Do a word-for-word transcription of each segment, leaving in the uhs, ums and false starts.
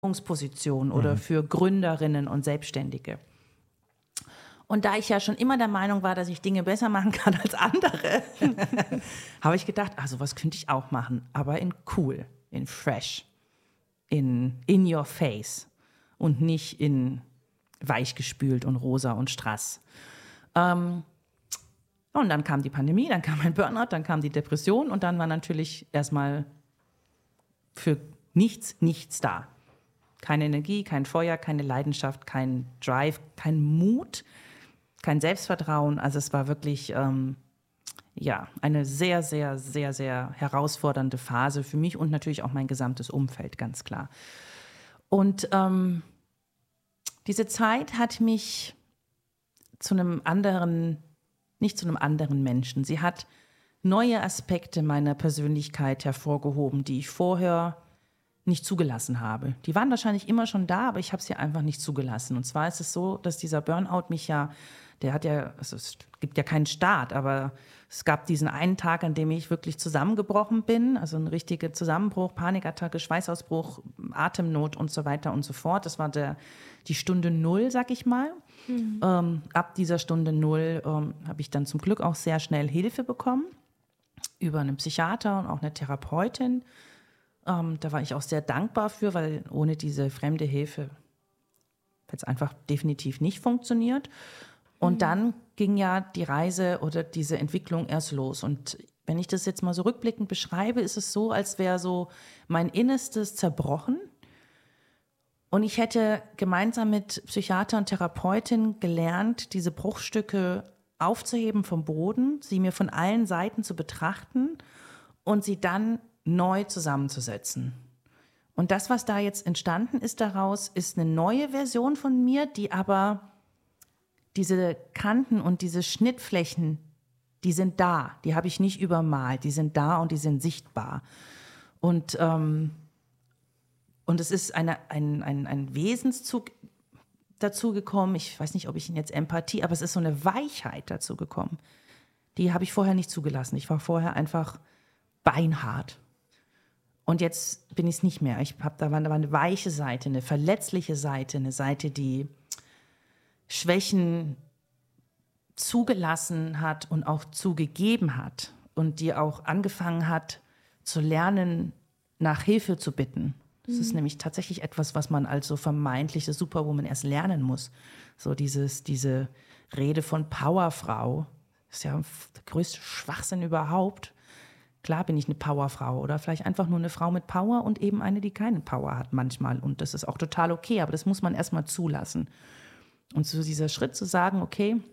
Führungsposition oder für Gründerinnen und Selbstständige. Und da ich ja schon immer der Meinung war, dass ich Dinge besser machen kann als andere, habe ich gedacht, also was könnte ich auch machen, aber in cool, in fresh, in in your face und nicht in weichgespült und rosa und Strass. Ähm, und dann kam die Pandemie, dann kam mein Burnout, dann kam die Depression und dann war natürlich erstmal für nichts, nichts da. Keine Energie, kein Feuer, keine Leidenschaft, kein Drive, kein Mut, kein Selbstvertrauen. Also es war wirklich ähm, ja, eine sehr, sehr, sehr, sehr herausfordernde Phase für mich und natürlich auch mein gesamtes Umfeld, ganz klar. Und ähm, diese Zeit hat mich zu einem anderen, nicht zu einem anderen Menschen. Sie hat neue Aspekte meiner Persönlichkeit hervorgehoben, die ich vorher nicht zugelassen habe. Die waren wahrscheinlich immer schon da, aber ich habe sie einfach nicht zugelassen. Und zwar ist es so, dass dieser Burnout mich ja, der hat ja, also es gibt ja keinen Start, aber es gab diesen einen Tag, an dem ich wirklich zusammengebrochen bin, also ein richtiger Zusammenbruch, Panikattacke, Schweißausbruch, Atemnot und so weiter und so fort. Das war der, die Stunde Null, sag ich mal. Mhm. Ähm, ab dieser Stunde Null ähm, habe ich dann zum Glück auch sehr schnell Hilfe bekommen über einen Psychiater und auch eine Therapeutin. Ähm, da war ich auch sehr dankbar für, weil ohne diese fremde Hilfe hätte es einfach definitiv nicht funktioniert. Und mhm. dann ging ja die Reise oder diese Entwicklung erst los. Und wenn ich das jetzt mal so rückblickend beschreibe, ist es so, als wäre so mein Innerstes zerbrochen. Und ich hätte gemeinsam mit Psychiater und Therapeutin gelernt, diese Bruchstücke aufzuheben vom Boden, sie mir von allen Seiten zu betrachten und sie dann neu zusammenzusetzen. Und das, was da jetzt entstanden ist daraus, ist eine neue Version von mir, die aber diese Kanten und diese Schnittflächen, die sind da, die habe ich nicht übermalt, die sind da und die sind sichtbar. Und, ähm, und es ist eine, ein, ein, ein Wesenszug dazu gekommen, ich weiß nicht, ob ich ihn jetzt Empathie, aber es ist so eine Weichheit dazu gekommen. Die habe ich vorher nicht zugelassen. Ich war vorher einfach beinhart. Und jetzt bin ich es nicht mehr. Ich hab, da, war, da war eine weiche Seite, eine verletzliche Seite, eine Seite, die Schwächen zugelassen hat und auch zugegeben hat und die auch angefangen hat zu lernen, nach Hilfe zu bitten. Das mhm. ist nämlich tatsächlich etwas, was man als so vermeintliche Superwoman erst lernen muss. So dieses, diese Rede von Powerfrau, das ist ja der größte Schwachsinn überhaupt. Klar bin ich eine Powerfrau oder vielleicht einfach nur eine Frau mit Power und eben eine, die keine Power hat manchmal. Und das ist auch total okay, aber das muss man erstmal zulassen. Und so dieser Schritt zu sagen, okay,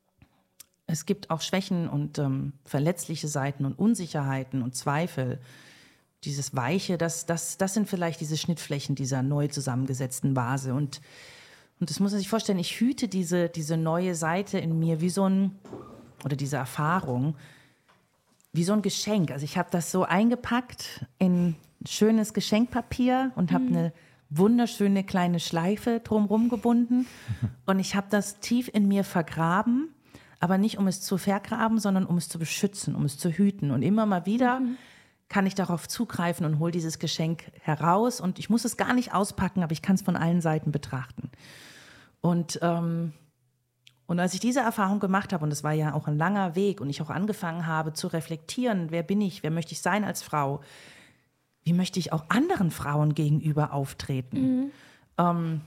es gibt auch Schwächen und ähm, verletzliche Seiten und Unsicherheiten und Zweifel. Dieses Weiche, das, das, das sind vielleicht diese Schnittflächen dieser neu zusammengesetzten Vase. Und, und das muss man sich vorstellen, ich hüte diese, diese neue Seite in mir wie so ein, oder diese Erfahrung, wie so ein Geschenk. Also ich habe das so eingepackt in schönes Geschenkpapier und habe mhm. eine wunderschöne kleine Schleife drumherum gebunden. Und ich habe das tief in mir vergraben, aber nicht um es zu vergraben, sondern um es zu beschützen, um es zu hüten. Und immer mal wieder mhm. kann ich darauf zugreifen und hole dieses Geschenk heraus. Und ich muss es gar nicht auspacken, aber ich kann es von allen Seiten betrachten. Und ähm, Und als ich diese Erfahrung gemacht habe, und das war ja auch ein langer Weg, und ich auch angefangen habe zu reflektieren, wer bin ich, wer möchte ich sein als Frau, wie möchte ich auch anderen Frauen gegenüber auftreten, mhm. ähm,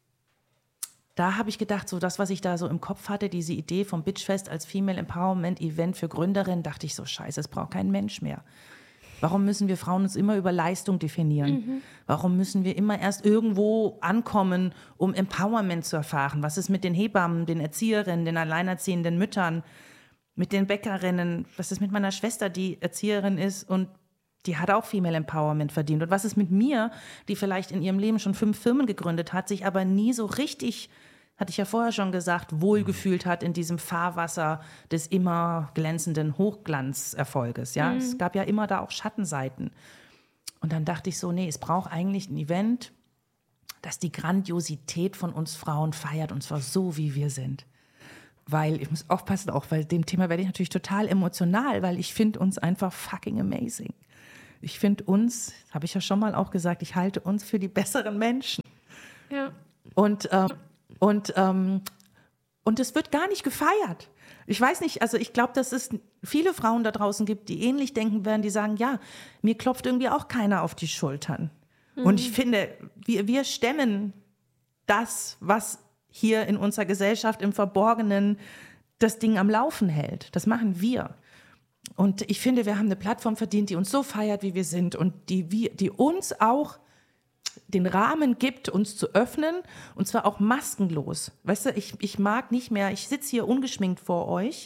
da habe ich gedacht, so das, was ich da so im Kopf hatte, diese Idee vom Bitchfest als Female Empowerment Event für Gründerinnen, dachte ich so, scheiße, es braucht kein Mensch mehr. Warum müssen wir Frauen uns immer über Leistung definieren? Mhm. Warum müssen wir immer erst irgendwo ankommen, um Empowerment zu erfahren? Was ist mit den Hebammen, den Erzieherinnen, den alleinerziehenden Müttern, mit den Bäckerinnen? Was ist mit meiner Schwester, die Erzieherin ist und die hat auch Female Empowerment verdient? Und was ist mit mir, die vielleicht in ihrem Leben schon fünf Firmen gegründet hat, sich aber nie so richtig, hatte ich ja vorher schon gesagt, wohlgefühlt hat in diesem Fahrwasser des immer glänzenden Hochglanzerfolges. Ja? Mhm. Es gab ja immer da auch Schattenseiten. Und dann dachte ich so, nee, es braucht eigentlich ein Event, das die Grandiosität von uns Frauen feiert, und zwar so, wie wir sind. Weil, ich muss aufpassen auch, weil dem Thema werde ich natürlich total emotional, weil ich finde uns einfach fucking amazing. ich finde uns, habe ich ja schon mal auch gesagt, ich halte uns für die besseren Menschen. Ja. Und, ähm, und, ähm, und es wird gar nicht gefeiert. Ich weiß nicht, also ich glaube, dass es viele Frauen da draußen gibt, die ähnlich denken werden, die sagen, ja, mir klopft irgendwie auch keiner auf die Schultern. Mhm. Und ich finde, wir, wir stemmen das, was hier in unserer Gesellschaft im Verborgenen das Ding am Laufen hält. Das machen wir. Und ich finde, wir haben eine Plattform verdient, die uns so feiert, wie wir sind und die, wir, die uns auch den Rahmen gibt, uns zu öffnen und zwar auch maskenlos. Weißt du, ich, ich mag nicht mehr, ich sitze hier ungeschminkt vor euch,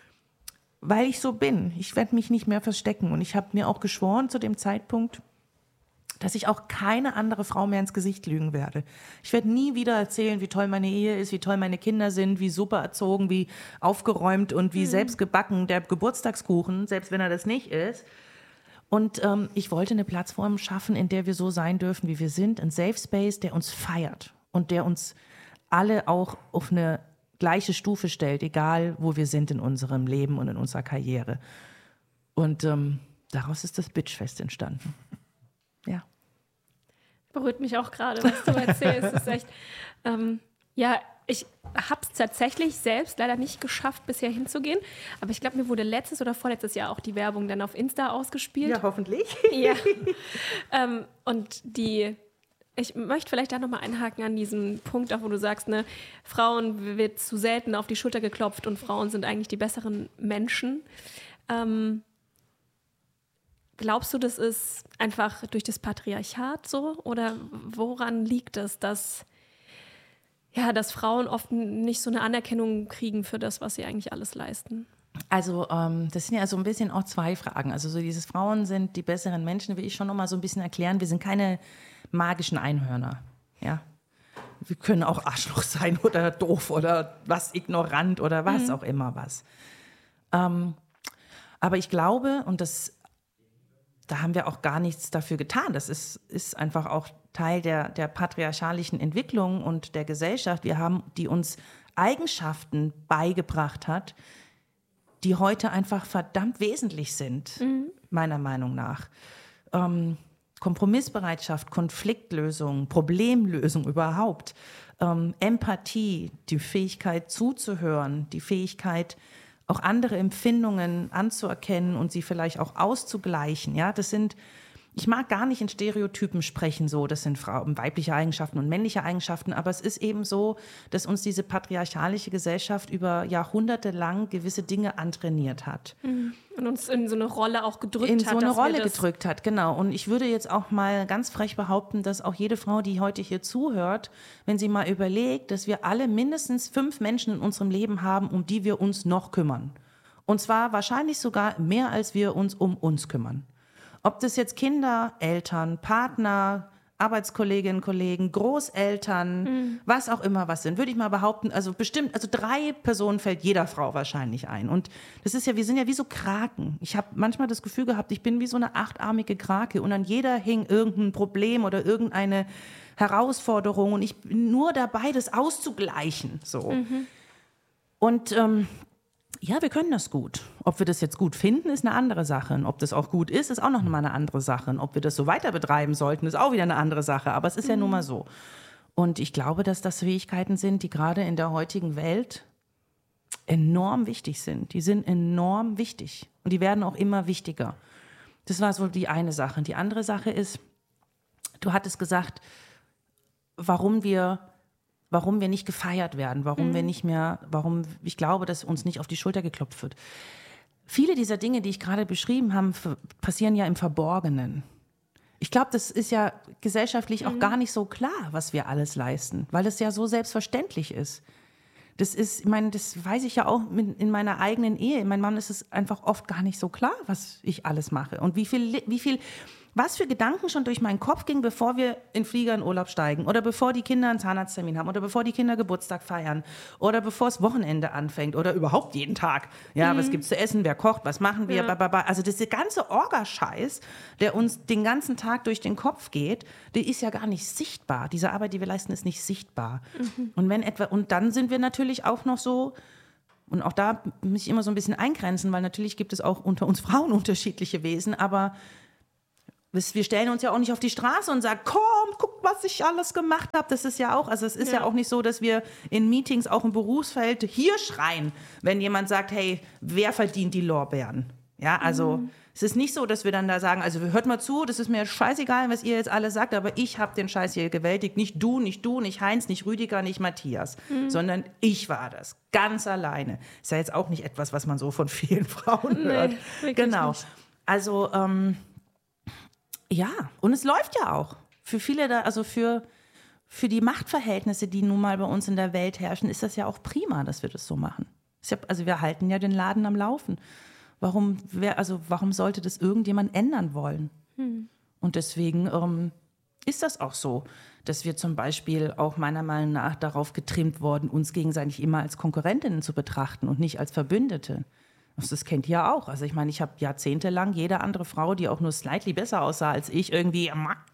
weil ich so bin. Ich werde mich nicht mehr verstecken und ich habe mir auch geschworen zu dem Zeitpunkt, dass ich auch keine andere Frau mehr ins Gesicht lügen werde. Ich werde nie wieder erzählen, wie toll meine Ehe ist, wie toll meine Kinder sind, wie super erzogen, wie aufgeräumt und wie mhm. selbst gebacken der Geburtstagskuchen, selbst wenn er das nicht ist. Und ähm, ich wollte eine Plattform schaffen, in der wir so sein dürfen, wie wir sind, ein Safe Space, der uns feiert und der uns alle auch auf eine gleiche Stufe stellt, egal wo wir sind in unserem Leben und in unserer Karriere. Und ähm, daraus ist das Bitchfest entstanden. Ja. Berührt mich auch gerade, was du erzählst. Das ist echt, ähm, ja, ich habe es tatsächlich selbst leider nicht geschafft, bisher hinzugehen. Aber ich glaube, mir wurde letztes oder vorletztes Jahr auch die Werbung dann auf Insta ausgespielt. Ja, hoffentlich. Ja. ähm, und die, ich möchte vielleicht da nochmal einhaken an diesem Punkt, auch wo du sagst, ne, Frauen wird zu selten auf die Schulter geklopft und Frauen sind eigentlich die besseren Menschen. Ähm, Glaubst du, das ist einfach durch das Patriarchat so? Oder woran liegt es, dass, ja, dass Frauen oft nicht so eine Anerkennung kriegen für das, was sie eigentlich alles leisten? Also ähm, das sind ja so ein bisschen auch zwei Fragen. Also so dieses Frauen sind die besseren Menschen, will ich schon noch mal so ein bisschen erklären. Wir sind keine magischen Einhörner. Ja? Wir können auch Arschloch sein oder doof oder was ignorant oder was mhm. auch immer was. Ähm, aber ich glaube, und das da haben wir auch gar nichts dafür getan. Das ist, ist einfach auch Teil der, der patriarchalischen Entwicklung und der Gesellschaft. Wir haben, die uns Eigenschaften beigebracht hat, die heute einfach verdammt wesentlich sind, mhm. meiner Meinung nach. Ähm, Kompromissbereitschaft, Konfliktlösung, Problemlösung überhaupt, ähm, Empathie, die Fähigkeit zuzuhören, die Fähigkeit, auch andere Empfindungen anzuerkennen und sie vielleicht auch auszugleichen. Ja, das sind, ich mag gar nicht in Stereotypen sprechen, so, das sind Frauen, weibliche Eigenschaften und männliche Eigenschaften, aber es ist eben so, dass uns diese patriarchalische Gesellschaft über Jahrhunderte lang gewisse Dinge antrainiert hat. Und uns in so eine Rolle auch gedrückt in hat. In so eine dass Rolle wir das gedrückt hat, genau. Und ich würde jetzt auch mal ganz frech behaupten, dass auch jede Frau, die heute hier zuhört, wenn sie mal überlegt, dass wir alle mindestens fünf Menschen in unserem Leben haben, um die wir uns noch kümmern. Und zwar wahrscheinlich sogar mehr, als wir uns um uns kümmern. Ob das jetzt Kinder, Eltern, Partner, Arbeitskolleginnen, Kollegen, Großeltern, mhm. was auch immer was sind, würde ich mal behaupten, also bestimmt, also drei Personen fällt jeder Frau wahrscheinlich ein. Und das ist ja, wir sind ja wie so Kraken. Ich habe manchmal das Gefühl gehabt, ich bin wie so eine achtarmige Krake und an jeder hing irgendein Problem oder irgendeine Herausforderung und ich bin nur dabei, das auszugleichen. So. Mhm. Und ähm, ja, wir können das gut. Ob wir das jetzt gut finden, ist eine andere Sache. Und ob das auch gut ist, ist auch noch mal eine andere Sache. Und ob wir das so weiter betreiben sollten, ist auch wieder eine andere Sache. Aber es ist mhm. ja nun mal so. Und ich glaube, dass das Fähigkeiten sind, die gerade in der heutigen Welt enorm wichtig sind. Die sind enorm wichtig. Und die werden auch immer wichtiger. Das war so die eine Sache. Die andere Sache ist, du hattest gesagt, warum wir... warum wir nicht gefeiert werden, warum mhm. wir nicht mehr, warum ich glaube, dass uns nicht auf die Schulter geklopft wird. Viele dieser Dinge, die ich gerade beschrieben habe, f- passieren ja im Verborgenen. Ich glaube, das ist ja gesellschaftlich mhm. auch gar nicht so klar, was wir alles leisten, weil es ja so selbstverständlich ist. Das ist, ich meine, das weiß ich ja auch in meiner eigenen Ehe. Mein Mann ist es einfach oft gar nicht so klar, was ich alles mache und wie viel, wie viel, was für Gedanken schon durch meinen Kopf ging, bevor wir in Flieger in Urlaub steigen oder bevor die Kinder einen Zahnarzttermin haben oder bevor die Kinder Geburtstag feiern oder bevor das Wochenende anfängt oder überhaupt jeden Tag. Ja, mhm. was gibt's zu essen, wer kocht, was machen wir, ja. bababa. Also dieser ganze Orgascheiß, der uns den ganzen Tag durch den Kopf geht, der ist ja gar nicht sichtbar. Diese Arbeit, die wir leisten, ist nicht sichtbar. Mhm. Und wenn etwa, und dann sind wir natürlich auch noch so, und auch da muss ich immer so ein bisschen eingrenzen, weil natürlich gibt es auch unter uns Frauen unterschiedliche Wesen, aber wir stellen uns ja auch nicht auf die Straße und sagen, komm, guck, was ich alles gemacht habe. Das ist ja auch, also es ist ja. ja auch nicht so, dass wir in Meetings, auch im Berufsfeld, hier schreien, wenn jemand sagt, hey, wer verdient die Lorbeeren? Ja, also mhm. es ist nicht so, dass wir dann da sagen, also hört mal zu, das ist mir scheißegal, was ihr jetzt alle sagt, aber ich habe den Scheiß hier gewältigt. Nicht du, nicht du, nicht Heinz, nicht Rüdiger, nicht Matthias, mhm. sondern ich war das, ganz alleine. Ist ja jetzt auch nicht etwas, was man so von vielen Frauen hört. Nee, genau. Nicht. Also, ähm, ja, und es läuft ja auch. Für viele, da, also für, für die Machtverhältnisse, die nun mal bei uns in der Welt herrschen, ist das ja auch prima, dass wir das so machen. Also wir halten ja den Laden am Laufen. Warum, wer, also warum sollte das irgendjemand ändern wollen? Hm. Und deswegen ähm, ist das auch so, dass wir zum Beispiel auch meiner Meinung nach darauf getrimmt worden, uns gegenseitig immer als Konkurrentinnen zu betrachten und nicht als Verbündete. Das kennt ihr ja auch. Also ich meine, ich habe jahrzehntelang jede andere Frau, die auch nur slightly besser aussah als ich, irgendwie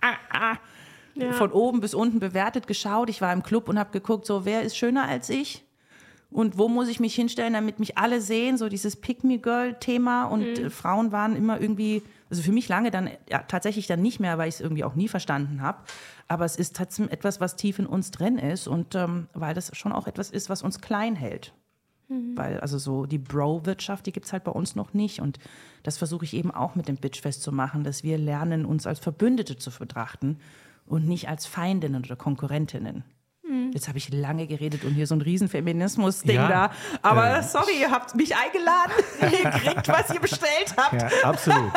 ja. von oben bis unten bewertet, geschaut. Ich war im Club und habe geguckt, so wer ist schöner als ich? Und wo muss ich mich hinstellen, damit mich alle sehen? So dieses Pick-me-Girl-Thema. Und mhm. Frauen waren immer irgendwie, also für mich lange dann ja, tatsächlich dann nicht mehr, weil ich es irgendwie auch nie verstanden habe. Aber es ist trotzdem etwas, was tief in uns drin ist. Und ähm, weil das schon auch etwas ist, was uns klein hält. Mhm. Weil also so die Bro-Wirtschaft, die gibt es halt bei uns noch nicht. Und das versuche ich eben auch mit dem Bitchfest zu machen, dass wir lernen, uns als Verbündete zu betrachten und nicht als Feindinnen oder Konkurrentinnen. Jetzt habe ich lange geredet und hier so ein Riesenfeminismus-Ding ja, da. Aber äh, sorry, ihr habt mich eingeladen. Ihr kriegt, was ihr bestellt habt. Ja, absolut.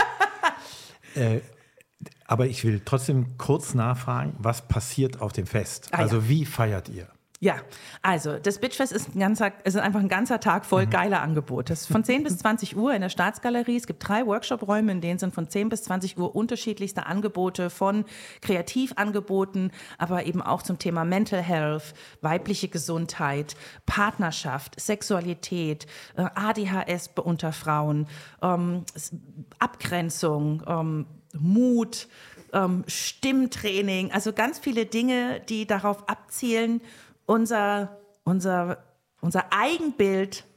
äh, aber ich will trotzdem kurz nachfragen, was passiert auf dem Fest? Ah, also ja. wie feiert ihr? Ja, also das Bitchfest ist, ein ganzer, ist einfach ein ganzer Tag voll mhm. geiler Angebote. Das ist von zehn bis zwanzig Uhr in der Staatsgalerie. Es gibt drei Workshop-Räume, in denen sind von zehn bis zwanzig Uhr unterschiedlichste Angebote von Kreativangeboten, aber eben auch zum Thema Mental Health, weibliche Gesundheit, Partnerschaft, Sexualität, A D H S unter Frauen, ähm, Abgrenzung, ähm, Mut, ähm, Stimmtraining, also ganz viele Dinge, die darauf abzielen, unser, unser, unser Eigenbild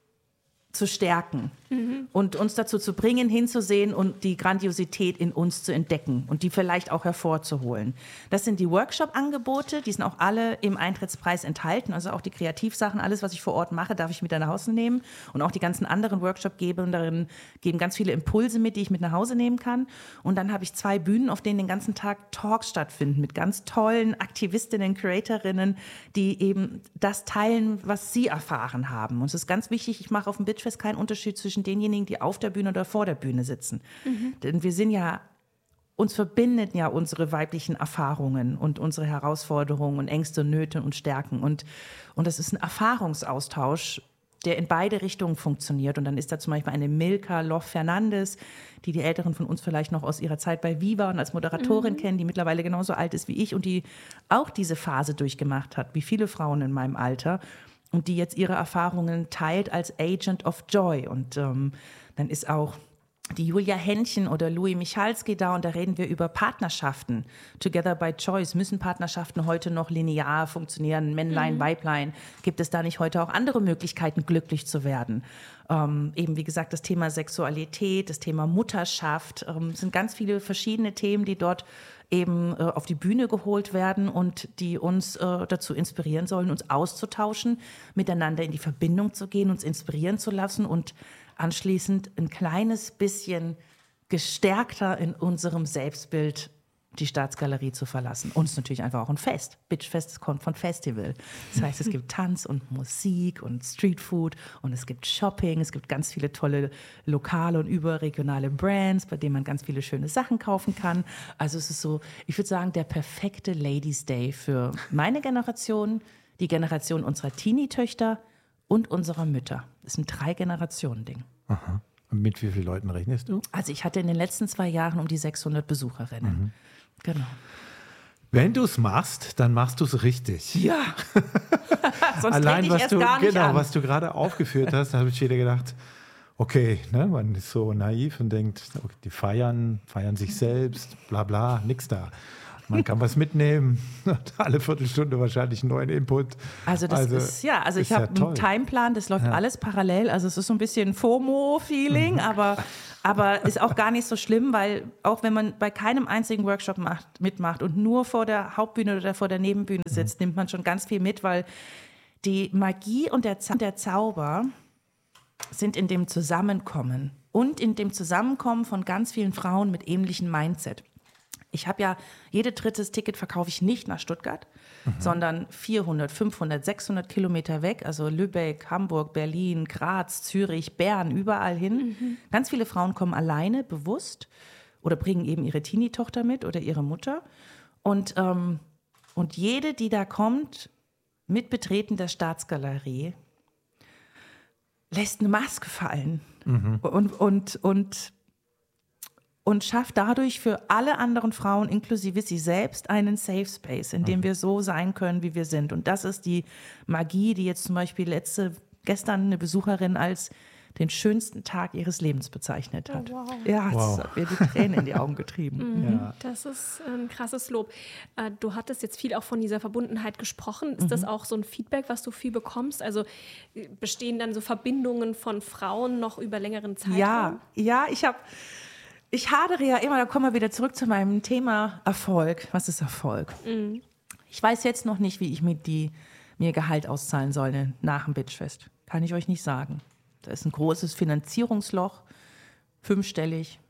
zu stärken mhm. und uns dazu zu bringen, hinzusehen und die Grandiosität in uns zu entdecken und die vielleicht auch hervorzuholen. Das sind die Workshop-Angebote, die sind auch alle im Eintrittspreis enthalten, also auch die Kreativsachen, alles, was ich vor Ort mache, darf ich mit nach Hause nehmen und auch die ganzen anderen Workshop-Geberinnen geben ganz viele Impulse mit, die ich mit nach Hause nehmen kann und dann habe ich zwei Bühnen, auf denen den ganzen Tag Talks stattfinden mit ganz tollen Aktivistinnen, Creatorinnen, die eben das teilen, was sie erfahren haben und es ist ganz wichtig, ich mache auf dem Bitchfest keinen Unterschied zwischen denjenigen, die auf der Bühne oder vor der Bühne sitzen. Mhm. Denn wir sind ja, uns verbinden ja unsere weiblichen Erfahrungen und unsere Herausforderungen und Ängste, Nöte und Stärken. Und, und das ist ein Erfahrungsaustausch, der in beide Richtungen funktioniert. Und dann ist da zum Beispiel eine Milka Loff-Fernandes, die die Älteren von uns vielleicht noch aus ihrer Zeit bei Viva und als Moderatorin mhm. kennen, die mittlerweile genauso alt ist wie ich und die auch diese Phase durchgemacht hat, wie viele Frauen in meinem Alter. Und die jetzt ihre Erfahrungen teilt als Agent of Joy. Und ähm, dann ist auch die Julia Händchen oder Louis Michalski da und da reden wir über Partnerschaften. Together by Choice. Müssen Partnerschaften heute noch linear funktionieren? Männlein, mhm. Weiblein? Gibt es da nicht heute auch andere Möglichkeiten, glücklich zu werden? Ähm, eben wie gesagt, das Thema Sexualität, das Thema Mutterschaft. Ähm, es sind ganz viele verschiedene Themen, die dort eben äh, auf die Bühne geholt werden und die uns äh, dazu inspirieren sollen, uns auszutauschen, miteinander in die Verbindung zu gehen, uns inspirieren zu lassen und anschließend ein kleines bisschen gestärkter in unserem Selbstbild die Staatsgalerie zu verlassen. Und es ist natürlich einfach auch ein Fest. Bitchfest kommt von Festival. Das heißt, es gibt Tanz und Musik und Streetfood und es gibt Shopping. Es gibt ganz viele tolle lokale und überregionale Brands, bei denen man ganz viele schöne Sachen kaufen kann. Also es ist so, ich würde sagen, der perfekte Ladies Day für meine Generation, die Generation unserer Teenie-Töchter und unserer Mütter. Das ist ein Drei-Generationen-Ding. Aha. Und mit wie vielen Leuten rechnest du? Also ich hatte in den letzten zwei Jahren um die sechshundert Besucherinnen. Mhm. Genau. Wenn du es machst, dann machst du es richtig. Ja. Sonst Allein, ich was erst du, gar nicht genau, an. was du gerade aufgeführt hast, da habe ich wieder gedacht, okay, ne, man ist so naiv und denkt, okay, die feiern, feiern sich selbst, bla bla, nix da. Man kann was mitnehmen, alle Viertelstunde wahrscheinlich einen neuen Input. Also das also, ist, ja, also ich habe ja einen Timeplan, das läuft ja. alles parallel, also es ist so ein bisschen FOMO-Feeling, mhm. aber, aber ist auch gar nicht so schlimm, weil auch wenn man bei keinem einzigen Workshop macht, mitmacht und nur vor der Hauptbühne oder vor der Nebenbühne sitzt, mhm. nimmt man schon ganz viel mit, weil die Magie und der, Zau- der Zauber sind in dem Zusammenkommen und in dem Zusammenkommen von ganz vielen Frauen mit ähnlichem Mindset. Ich habe ja, jede drittes Ticket verkaufe ich nicht nach Stuttgart, mhm. sondern vierhundert, fünfhundert, sechshundert Kilometer weg, also Lübeck, Hamburg, Berlin, Graz, Zürich, Bern, überall hin. Mhm. Ganz viele Frauen kommen alleine, bewusst oder bringen eben ihre Teenie-Tochter mit oder ihre Mutter. Und, ähm, und jede, die da kommt, mit Betreten der Staatsgalerie, lässt eine Maske fallen mhm. und, und, und und schafft dadurch für alle anderen Frauen, inklusive sie selbst, einen Safe Space, in dem wir so sein können, wie wir sind. Und das ist die Magie, die jetzt zum Beispiel letzte, gestern eine Besucherin als den schönsten Tag ihres Lebens bezeichnet hat. Oh, wow. Ja, wow. Das hat mir die Tränen in die Augen getrieben. Mhm. Ja. Das ist ein krasses Lob. Du hattest jetzt viel auch von dieser Verbundenheit gesprochen. Ist mhm. das auch so ein Feedback, was du viel bekommst? Also bestehen dann so Verbindungen von Frauen noch über längeren Zeitraum? Ja, ja, ich habe... Ich hadere ja immer, da kommen wir wieder zurück zu meinem Thema Erfolg. Was ist Erfolg? Mhm. Ich weiß jetzt noch nicht, wie ich mir, die, mir Gehalt auszahlen soll nach dem Bitchfest. Kann ich euch nicht sagen. Da ist ein großes Finanzierungsloch, fünfstellig.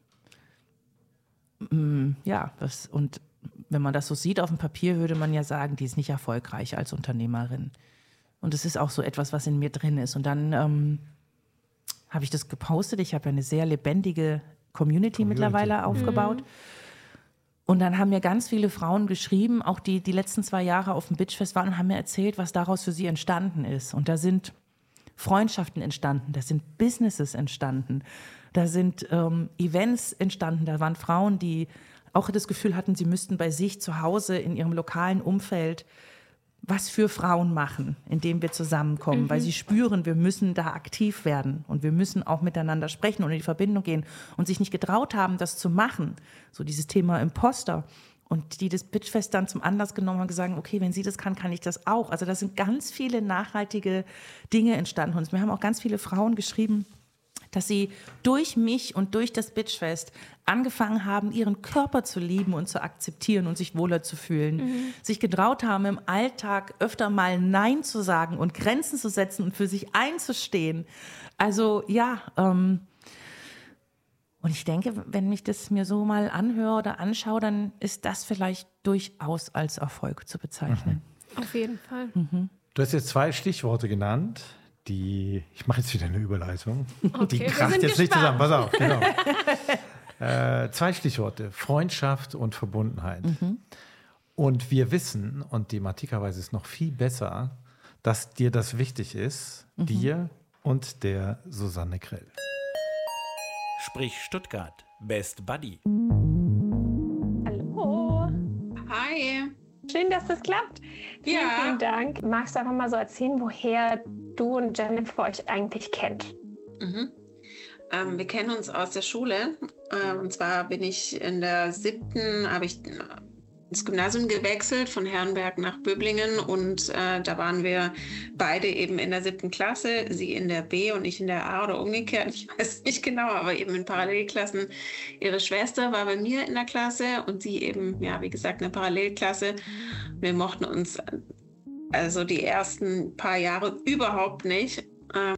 Mm, ja, das, und wenn man das so sieht auf dem Papier, würde man ja sagen, die ist nicht erfolgreich als Unternehmerin. Und es ist auch so etwas, was in mir drin ist. Und dann ähm, habe ich das gepostet. Ich habe ja eine sehr lebendige Community, Community. mittlerweile aufgebaut. Mhm. Und dann haben mir ganz viele Frauen geschrieben, auch die die letzten zwei Jahre auf dem Bitchfest waren, und haben mir erzählt, was daraus für sie entstanden ist. Und da sind Freundschaften entstanden, da sind Businesses entstanden, da sind ähm, Events entstanden, da waren Frauen, die auch das Gefühl hatten, sie müssten bei sich zu Hause in ihrem lokalen Umfeld was für Frauen machen, indem wir zusammenkommen, mhm. weil sie spüren, wir müssen da aktiv werden und wir müssen auch miteinander sprechen und in die Verbindung gehen und sich nicht getraut haben, das zu machen. So dieses Thema Imposter. Und die das Bitchfest dann zum Anlass genommen haben und gesagt, okay, wenn sie das kann, kann ich das auch. Also da sind ganz viele nachhaltige Dinge entstanden. Und mir haben auch ganz viele Frauen geschrieben, dass sie durch mich und durch das Bitchfest angefangen haben, ihren Körper zu lieben und zu akzeptieren und sich wohler zu fühlen. Mhm. Sich getraut haben, im Alltag öfter mal Nein zu sagen und Grenzen zu setzen und für sich einzustehen. Also ja, ähm, und ich denke, wenn ich das mir so mal anhöre oder anschaue, dann ist das vielleicht durchaus als Erfolg zu bezeichnen. Mhm. Auf jeden Fall. Mhm. Du hast jetzt zwei Stichworte genannt. Die, ich mache jetzt wieder eine Überleitung. Okay, die kracht jetzt gespannt. Nicht zusammen. Pass auf, genau. äh, zwei Stichworte: Freundschaft und Verbundenheit. Mhm. Und wir wissen, und die Martika weiß es noch viel besser, dass dir das wichtig ist, mhm. dir und der Susanne Grell. Sprich Stuttgart, Best Buddy. Hallo. Hi. Schön, dass das klappt. Vielen, ja. vielen Dank. Magst du einfach mal so erzählen, woher du und Jennifer euch eigentlich kennt? Mhm. Ähm, wir kennen uns aus der Schule. Ähm, und zwar bin ich in der siebten, habe ich ins Gymnasium gewechselt, von Herrenberg nach Böblingen. Und äh, da waren wir beide eben in der siebten Klasse, sie in der B und ich in der A oder umgekehrt. Ich weiß nicht genau, aber eben in Parallelklassen. Ihre Schwester war bei mir in der Klasse und sie eben, ja, wie gesagt, in der Parallelklasse. Wir mochten uns also die ersten paar Jahre überhaupt nicht. Ähm,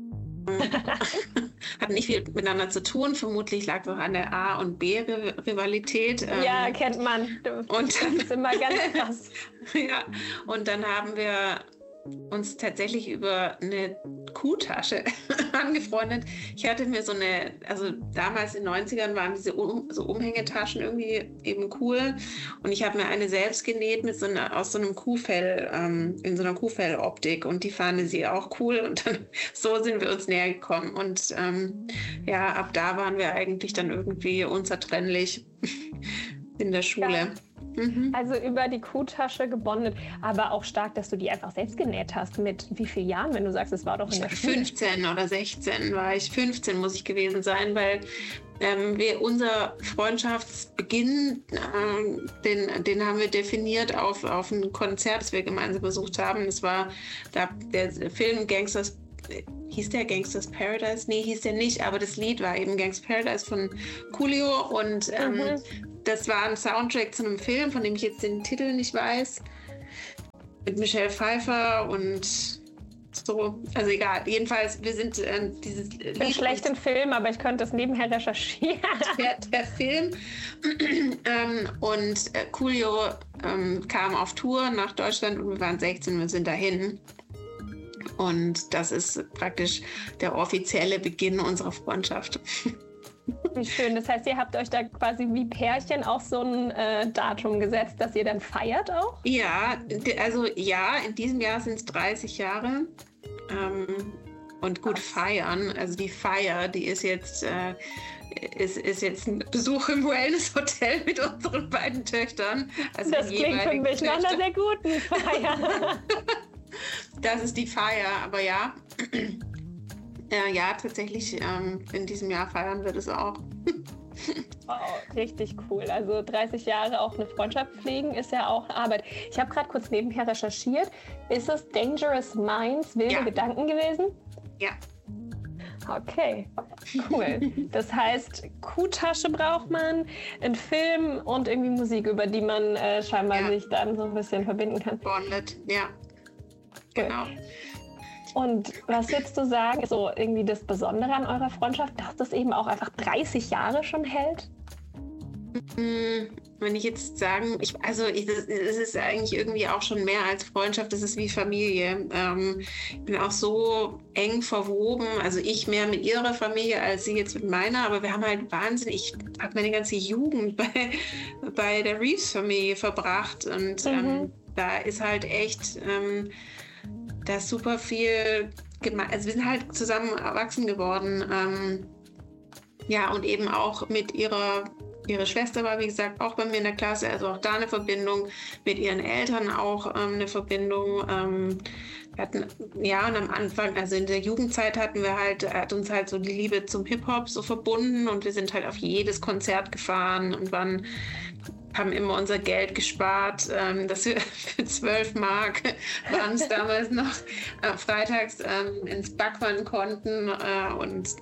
hatten nicht viel miteinander zu tun. Vermutlich lag es auch an der A- und B-Rivalität. Ähm, ja, kennt man. Und das ist immer ganz krass. Ja, und dann haben wir uns tatsächlich über eine Kuhtasche angefreundet. Ich hatte mir so eine, also damals in den neunzigern waren diese um, so Umhängetaschen irgendwie eben cool. Und ich habe mir eine selbst genäht mit so einer, aus so einem Kuhfell, ähm, in so einer Kuhfelloptik. Und die fand sie auch cool. Und dann so sind wir uns näher gekommen. Und ähm, ja, ab da waren wir eigentlich dann irgendwie unzertrennlich in der Schule. Mhm. Also über die Kuhtasche gebondet, aber auch stark, dass du die einfach selbst genäht hast. Mit wie vielen Jahren, wenn du sagst, es war doch in der Schule? fünfzehn oder sechzehn war ich. fünfzehn muss ich gewesen sein, weil ähm, wir unser Freundschaftsbeginn, äh, den, den haben wir definiert auf, auf ein Konzert, das wir gemeinsam besucht haben. Das war da, der Film Gangsters, hieß der Gangsters Paradise? Nee, hieß der nicht, aber das Lied war eben Gangsters Paradise von Coolio und ähm, mhm. das war ein Soundtrack zu einem Film, von dem ich jetzt den Titel nicht weiß, mit Michelle Pfeiffer und so, also egal. Jedenfalls, wir sind äh, dieses Lied. Ich bin schlecht im Film, aber ich könnte das nebenher recherchieren. Der, der Film. ähm, und äh, Coolio ähm, kam auf Tour nach Deutschland und wir waren sechzehn, wir sind dahin. Und das ist praktisch der offizielle Beginn unserer Freundschaft. Wie schön. Das heißt, ihr habt euch da quasi wie Pärchen auch so ein äh, Datum gesetzt, dass ihr dann feiert auch? Ja, also ja, in diesem Jahr sind es dreißig Jahre. Ähm, und gut, feiern, also die Feier, die ist jetzt, äh, ist, ist jetzt ein Besuch im Wellness-Hotel mit unseren beiden Töchtern. Also das klingt für mich nach einer sehr guten Feier. Das ist die Feier, aber ja. Äh, ja, tatsächlich, ähm, in diesem Jahr feiern wir das auch. Oh, richtig cool. Also dreißig Jahre auch eine Freundschaft pflegen ist ja auch Arbeit. Ich habe gerade kurz nebenher recherchiert. Ist es Dangerous Minds, wilde ja. Gedanken gewesen? Ja. Okay, cool. Das heißt, Kuhtasche braucht man, einen Film und irgendwie Musik, über die man äh, scheinbar ja. sich dann so ein bisschen verbinden kann. Bonded, ja. Cool. Genau. Und was würdest du sagen, ist so irgendwie das Besondere an eurer Freundschaft, dass das eben auch einfach dreißig Jahre schon hält? Wenn ich jetzt sagen, ich, also ich, das, das ist eigentlich irgendwie auch schon mehr als Freundschaft, das ist wie Familie. Ähm, ich bin auch so eng verwoben, also ich mehr mit ihrer Familie als sie jetzt mit meiner, aber wir haben halt wahnsinnig, ich habe meine ganze Jugend bei, bei der Reeves-Familie verbracht und mhm. ähm, da ist halt echt... Ähm, Da ist super viel, geme- also wir sind halt zusammen erwachsen geworden. Ähm, ja, und eben auch mit ihrer, ihre Schwester war, wie gesagt, auch bei mir in der Klasse, also auch da eine Verbindung, mit ihren Eltern auch ähm, eine Verbindung. Ähm, wir hatten, ja, und am Anfang, also in der Jugendzeit hatten wir halt, hat uns halt so die Liebe zum Hip-Hop so verbunden und wir sind halt auf jedes Konzert gefahren und waren haben immer unser Geld gespart, ähm, dass wir für zwölf Mark waren es damals noch äh, freitags ähm, ins Backwaren konnten äh, und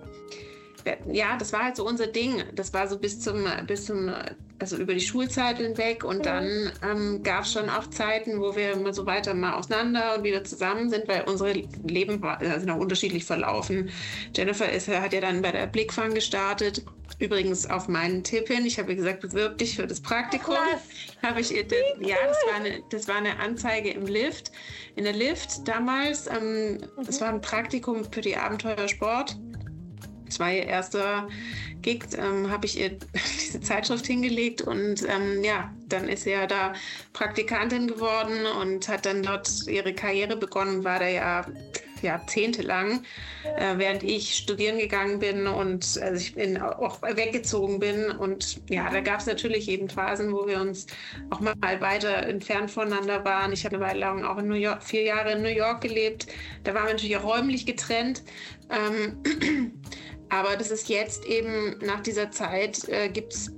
äh, ja, das war halt so unser Ding. Das war so bis zum, bis zum also über die Schulzeit hinweg und dann ähm, gab es schon auch Zeiten, wo wir immer so weiter mal auseinander und wieder zusammen sind, weil unsere Leben war, sind auch unterschiedlich verlaufen. Jennifer ist, hat ja dann bei der Blickfang gestartet. Übrigens auf meinen Tipp hin. Ich habe gesagt, bewirb dich für das Praktikum. Habe ich ihr, das, ja, das war, eine, das war eine Anzeige im Lift. In der Lift damals. Ähm, mhm. Das war ein Praktikum für die Abenteuersport. Das war ihr erster Gig. Ähm, habe ich ihr diese Zeitschrift hingelegt und ähm, ja, dann ist sie ja da Praktikantin geworden und hat dann dort ihre Karriere begonnen. War da ja jahrzehntelang, äh, während ich studieren gegangen bin und also ich bin auch weggezogen bin. Und ja, da gab es natürlich eben Phasen, wo wir uns auch mal weiter entfernt voneinander waren. Ich habe eine Weile lang auch in New York, vier Jahre in New York gelebt. Da waren wir natürlich auch räumlich getrennt. Ähm, aber das ist jetzt eben nach dieser Zeit, äh, gibt es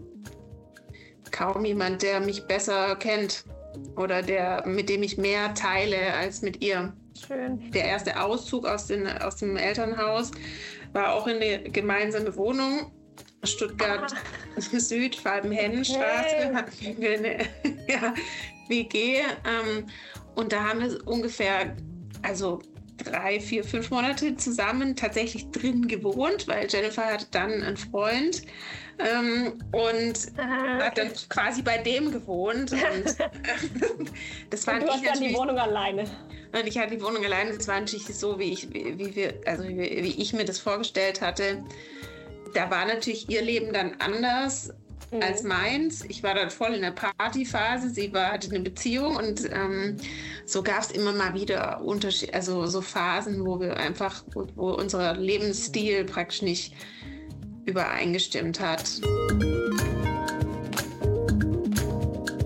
kaum jemand, der mich besser kennt oder der, mit dem ich mehr teile als mit ihr. Schön. Der erste Auszug aus, den, aus dem Elternhaus war auch in eine gemeinsame Wohnung. Stuttgart ah. Süd, Falbenhennenstraße, okay. Hatten wir eine ja, W G. Ähm, und da haben wir ungefähr, also drei, vier, fünf Monate zusammen tatsächlich drin gewohnt, weil Jennifer hatte dann einen Freund ähm, und ah, okay. hat dann quasi bei dem gewohnt. Und, äh, das fand und du ich hast dann die Wohnung alleine. Und ich hatte die Wohnung alleine. Das war natürlich so, wie ich, wie, wie wir, also wie, wie ich mir das vorgestellt hatte. Da war natürlich ihr Leben dann anders mhm. als meins. Ich war dann voll in der Partyphase. Sie war, hatte eine Beziehung und ähm, so gab es immer mal wieder Unterschied, also so Phasen, wo wir einfach, wo, wo unser Lebensstil praktisch nicht übereingestimmt hat.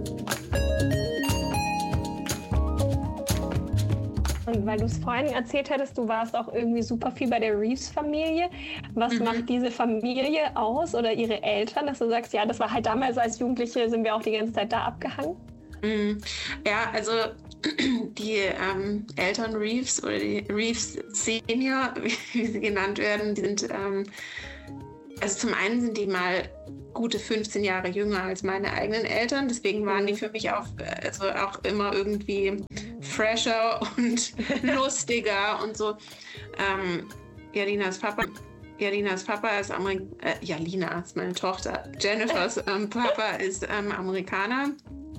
Und weil du es vorhin erzählt hattest, du warst auch irgendwie super viel bei der Reeves-Familie. Was mhm. macht diese Familie aus oder ihre Eltern, dass du sagst, ja, das war halt damals als Jugendliche, sind wir auch die ganze Zeit da abgehangen? Mhm. Ja, also die ähm, Eltern Reeves oder die Reeves Senior, wie sie genannt werden, die sind, ähm, also zum einen sind die mal gute fünfzehn Jahre jünger als meine eigenen Eltern. Deswegen waren die für mich auch, also auch immer irgendwie fresher und lustiger und so. Ähm, Jalinas Papa, Jalinas Papa ist Amerikaner, äh, Jalina ist meine Tochter. Jennifers ähm, Papa ist ähm, Amerikaner.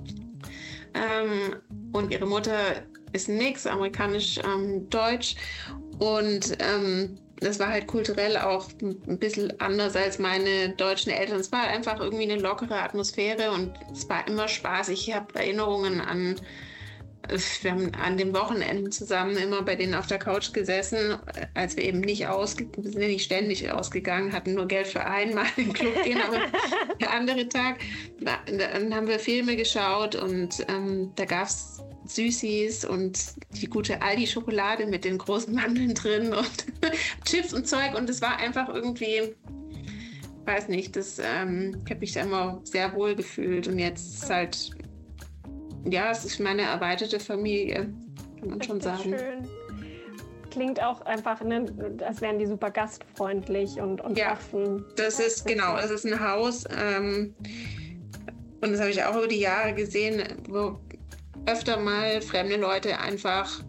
Ähm, und ihre Mutter ist ein Mix, amerikanisch-deutsch. Ähm, und ähm, das war halt kulturell auch ein bisschen anders als meine deutschen Eltern. Es war einfach irgendwie eine lockere Atmosphäre und es war immer spaßig. Ich habe Erinnerungen an, wir haben an den Wochenenden zusammen immer bei denen auf der Couch gesessen, als wir eben nicht ausgegangen, wir sind nicht ständig ausgegangen, hatten nur Geld für einmal im Club gehen, aber der andere Tag, dann haben wir Filme geschaut und ähm, da gab es Süßis und die gute Aldi-Schokolade mit den großen Mandeln drin und Chips und Zeug. Und es war einfach irgendwie, weiß nicht, das, ähm, ich habe mich da immer sehr wohl gefühlt. Und jetzt ist halt, ja, es ist meine erweiterte Familie, kann man schon sagen. Schön. Klingt auch einfach, ne, als wären die super gastfreundlich und, und ja, offen. Das ist, genau, es ist ein Haus. Ähm, und das habe ich auch über die Jahre gesehen, wo öfter mal fremde Leute einfach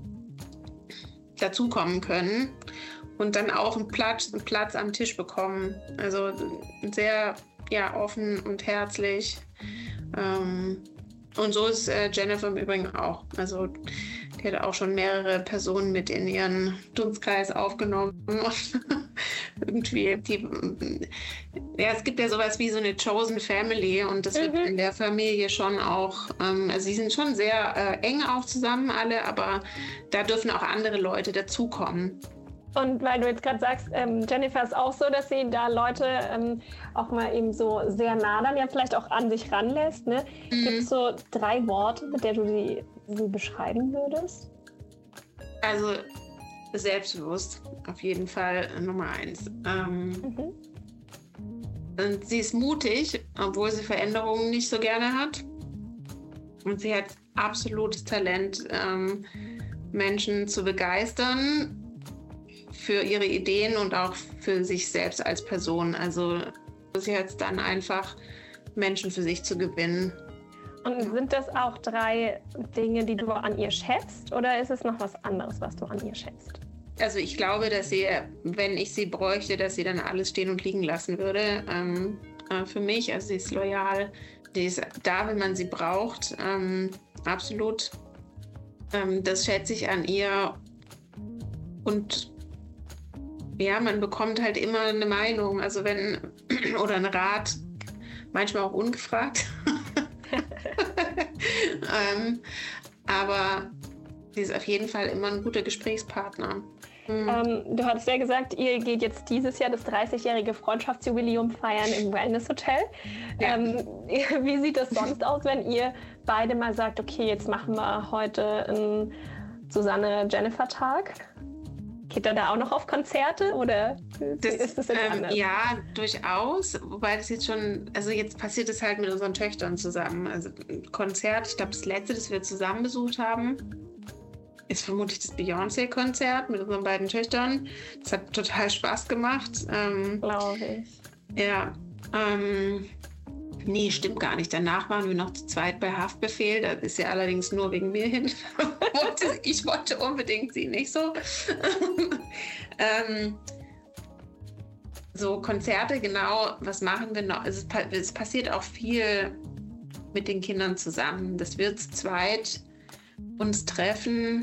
dazukommen können und dann auch einen Platz, einen Platz am Tisch bekommen. Also sehr ja, offen und herzlich. Ähm, und so ist äh, Jennifer im Übrigen auch. Also die hat auch schon mehrere Personen mit in ihren Dunstkreis aufgenommen. Irgendwie, die, ja, es gibt ja sowas wie so eine Chosen Family und das wird mhm. in der Familie schon auch, ähm, also sie sind schon sehr äh, eng auch zusammen alle, aber da dürfen auch andere Leute dazukommen. Und weil du jetzt gerade sagst, ähm, Jennifer ist auch so, dass sie da Leute ähm, auch mal eben so sehr nah dann ja vielleicht auch an sich ranlässt. Ne? Mhm. Gibt es so drei Worte, mit der du sie, sie beschreiben würdest? Also selbstbewusst, auf jeden Fall Nummer eins. Ähm, mhm. Und sie ist mutig, obwohl sie Veränderungen nicht so gerne hat. Und sie hat absolutes Talent, ähm, Menschen zu begeistern für ihre Ideen und auch für sich selbst als Person. Also sie hat es dann einfach, Menschen für sich zu gewinnen. Und sind das auch drei Dinge, die du an ihr schätzt, oder ist es noch was anderes, was du an ihr schätzt? Also ich glaube, dass sie, wenn ich sie bräuchte, dass sie dann alles stehen und liegen lassen würde. Ähm, äh, für mich, also sie ist loyal, sie ist da, wenn man sie braucht, ähm, absolut. Ähm, das schätze ich an ihr. Und ja, man bekommt halt immer eine Meinung, also wenn, oder einen Rat, manchmal auch ungefragt. ähm, aber sie ist auf jeden Fall immer ein guter Gesprächspartner. Mhm. Ähm, du hattest ja gesagt, ihr geht jetzt dieses Jahr das dreißigjährige Freundschaftsjubiläum feiern im Wellness Hotel. Ja. Ähm, wie sieht das sonst aus, wenn ihr beide mal sagt, okay, jetzt machen wir heute einen Susanne-Jennifer-Tag? Geht er da auch noch auf Konzerte oder das, ist das jetzt ähm, anders? Ja, durchaus. Wobei das jetzt schon, also jetzt passiert es halt mit unseren Töchtern zusammen. Also ein Konzert, ich glaube das letzte, das wir zusammen besucht haben, ist vermutlich das Beyoncé-Konzert mit unseren beiden Töchtern. Das hat total Spaß gemacht. Ähm, Glaube ich. Ja, ähm, nee, stimmt gar nicht. Danach waren wir noch zu zweit bei Haftbefehl. Da ist sie allerdings nur wegen mir hin. Ich wollte unbedingt sie, nicht so. ähm, so Konzerte, genau, was machen wir noch? Es, es passiert auch viel mit den Kindern zusammen. Dass wir zu zweit uns treffen,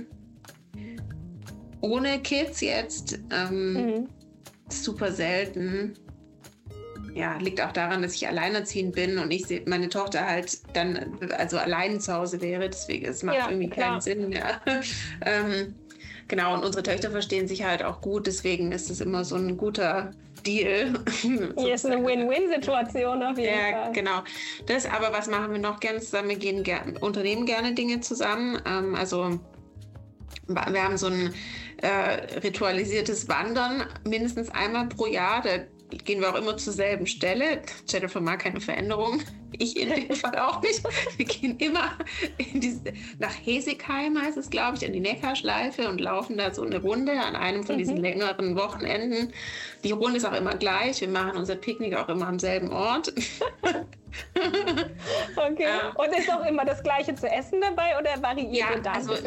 ohne Kids jetzt. Ähm, mhm. Super selten. Ja, liegt auch daran, dass ich alleinerziehend bin und ich meine Tochter halt dann also allein zu Hause wäre. Deswegen, es macht ja, irgendwie klar. keinen Sinn mehr. ähm, genau, und unsere Töchter verstehen sich halt auch gut. Deswegen ist es immer so ein guter Deal. Hier ist eine Win-Win-Situation auf jeden ja, Fall. Ja, genau. Das, aber was machen wir noch gerne zusammen? Wir gehen ger- unternehmen gerne Dinge zusammen. Ähm, also wir haben so ein äh, ritualisiertes Wandern mindestens einmal pro Jahr. Da gehen wir auch immer zur selben Stelle. Jennifer mag keine Veränderung. Ich in dem Fall auch nicht. Wir gehen immer in diese, nach Hesigheim, heißt es, glaube ich, in die Neckarschleife und laufen da so eine Runde an einem von diesen mhm. längeren Wochenenden. Die Runde ist auch immer gleich. Wir machen unser Picknick auch immer am selben Ort. Okay. Ja. Und ist auch immer das Gleiche zu essen dabei oder variiert ja, ihr da? Also